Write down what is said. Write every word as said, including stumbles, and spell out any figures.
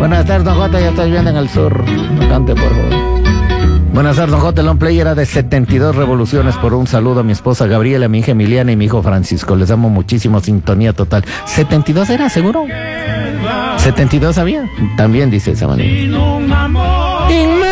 Buenas tardes, don Jota, ya estoy viendo en el sur. No cante, por favor. Buenas tardes, don Jota. El long play era de setenta y dos revoluciones. Por un saludo a mi esposa Gabriela, a mi hija Emiliana y mi hijo Francisco. Les amo muchísimo, sintonía total. ¿setenta y dos era, seguro? ¿setenta y dos había? También dice esa manera.